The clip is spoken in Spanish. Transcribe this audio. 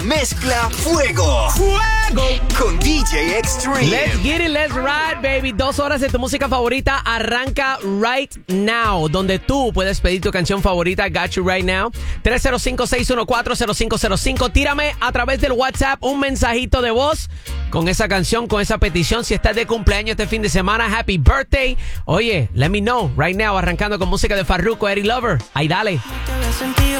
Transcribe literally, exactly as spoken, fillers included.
Mezcla Fuego. ¡Fuego! Con D J Extreme. Let's get it, let's ride, baby. Dos horas de tu música favorita arranca right now. Donde tú puedes pedir tu canción favorita, Got You Right Now. tres cero cinco, seis uno cuatro, cero cinco cero cinco. Tírame a través del WhatsApp un mensajito de voz con esa canción, con esa petición. Si estás de cumpleaños este fin de semana, happy birthday. Oye, let me know right now. Arrancando con música de Farruko, Eddie Lover. Ahí dale. Te había sentido